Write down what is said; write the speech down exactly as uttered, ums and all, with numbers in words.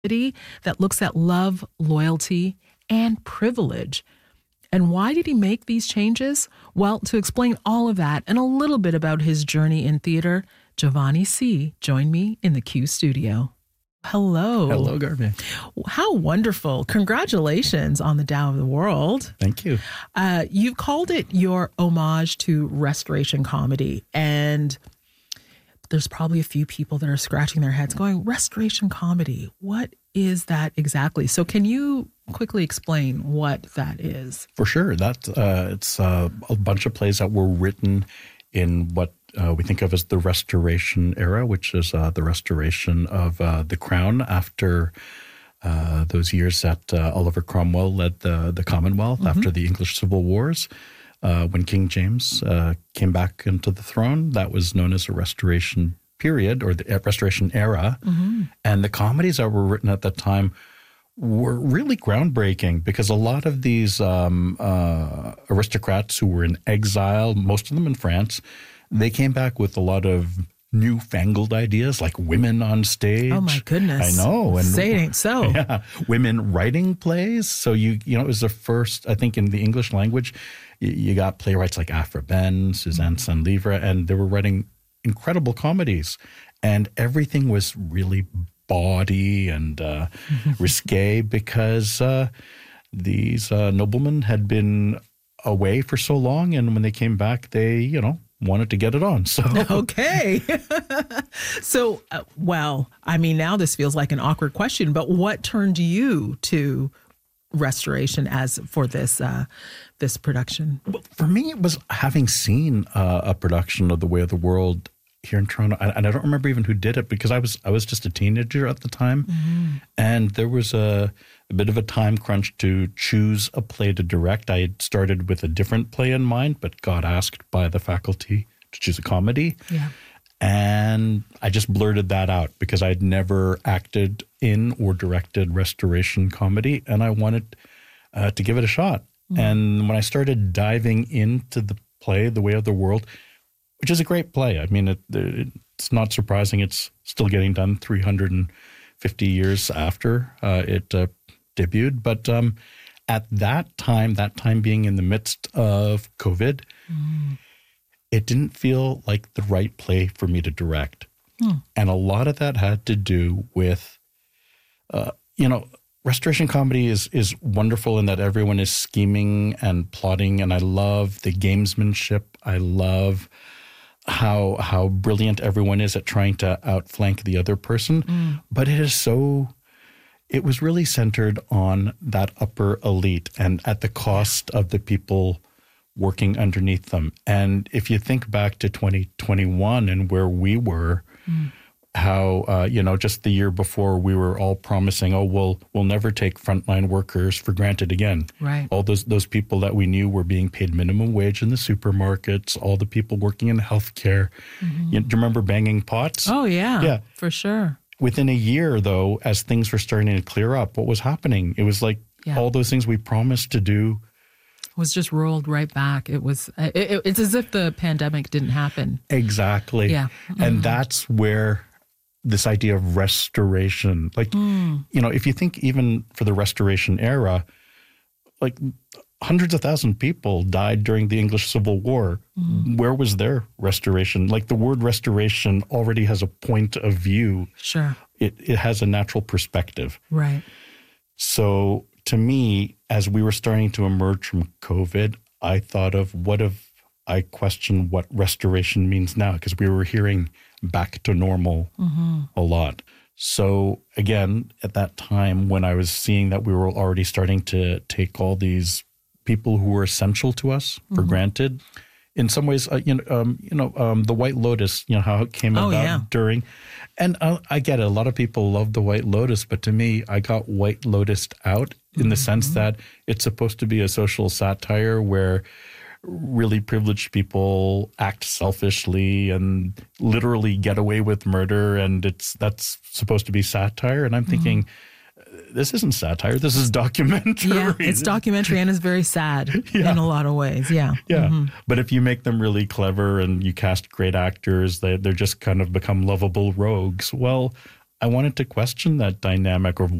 that looks at love, loyalty, and privilege. And why did he make these changes? Well, to explain all of that and a little bit about his journey in theater, Giovanni C. joined me in the Q studio. Hello. Hello, Garvey. How wonderful. Congratulations on the Tao of the World. Thank you. Uh, you've called it your homage to restoration comedy. And there's probably a few people that are scratching their heads going, restoration comedy, what is that exactly? So can you quickly explain what that is? For sure. That, uh, it's uh, a bunch of plays that were written in what uh, we think of as the Restoration era, which is uh, the restoration of uh, the crown after uh, those years that uh, Oliver Cromwell led the, the Commonwealth mm-hmm. after the English Civil Wars. Uh, when King James uh, came back into the throne, that was known as a Restoration period or the Restoration era. Mm-hmm. And the comedies that were written at that time were really groundbreaking because a lot of these um, uh, aristocrats who were in exile, most of them in France, they came back with a lot of newfangled ideas like women on stage. Oh, my goodness. I know. And say it ain't so. Yeah. Women writing plays. So, you you know, it was the first, I think, in the English language, you, you got playwrights like Aphra Behn, Suzanne mm-hmm. Saint-Livre, and they were writing incredible comedies. And everything was really bawdy and uh, risque because uh, these uh, noblemen had been away for so long. And when they came back, they, you know, wanted to get it on. So okay. so, uh, well, I mean, now this feels like an awkward question, but what turned you to restoration as for this uh, this production? Well, for me, it was having seen uh, a production of The Way of the World here in Toronto, and I don't remember even who did it because I was I was just a teenager at the time, mm-hmm. and there was a, a bit of a time crunch to choose a play to direct. I had started with a different play in mind, but got asked by the faculty to choose a comedy, yeah. and I just blurted that out because I'd never acted in or directed restoration comedy, and I wanted uh, to give it a shot. Mm-hmm. And when I started diving into the play, The Way of the World, which is a great play. I mean, it, it's not surprising it's still getting done three hundred fifty years after uh, it uh, debuted. But um, at that time, that time being in the midst of COVID, mm. it didn't feel like the right play for me to direct. Mm. And a lot of that had to do with, uh, you know, restoration comedy is is wonderful in that everyone is scheming and plotting. And I love the gamesmanship. I love how how brilliant everyone is at trying to outflank the other person. Mm. But it is so, it was really centered on that upper elite and at the cost of the people working underneath them. And if you think back to twenty twenty-one and where we were, mm. how, uh, you know, just the year before we were all promising, oh, we'll, we'll never take frontline workers for granted again. Right. All those those people that we knew were being paid minimum wage in the supermarkets, all the people working in healthcare. Mm-hmm. You, do you remember banging pots? Oh, yeah. Yeah. For sure. Within a year, though, as things were starting to clear up, what was happening? It was like yeah. all those things we promised to do was just rolled right back. It was, it, it, it's as if the pandemic didn't happen. Exactly. Yeah. Mm-hmm. And that's where this idea of restoration, like, mm. you know, if you think even for the Restoration era, like hundreds of thousands of people died during the English Civil War. Mm. Where was their restoration? Like the word restoration already has a point of view. Sure. It, it has a natural perspective. Right. So to me, as we were starting to emerge from COVID, I thought of what if I question what restoration means now, because we were hearing back to normal mm-hmm. a lot. So again, at that time when I was seeing that we were already starting to take all these people who were essential to us mm-hmm. for granted, in some ways, uh, you know, um, you know, um, the White Lotus, you know, how it came oh, about yeah. during, and uh, I get it. A lot of people love the White Lotus, but to me, I got White Lotused out in mm-hmm. the sense that it's supposed to be a social satire where really privileged people act selfishly and literally get away with murder, and it's that's supposed to be satire. And I'm thinking, mm-hmm. this isn't satire. This is documentary. Yeah, it's documentary and it's very sad yeah. in a lot of ways. Yeah. Yeah. Mm-hmm. But if you make them really clever and you cast great actors, they, they're just kind of become lovable rogues. Well, I wanted to question that dynamic of